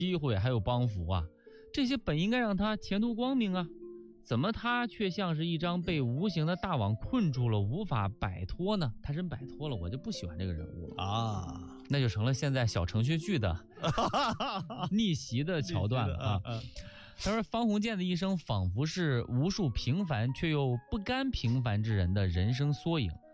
机会还有帮扶啊，这些本应该让他前途光明啊，怎么他却像是一张被无形的大网困住了，无法摆脱呢？他真摆脱了，我就不喜欢这个人物了啊，那就成了现在小程序剧的逆袭的桥段了啊。他说方鸿渐的一生仿佛是无数平凡却又不甘平凡之人的人生缩影，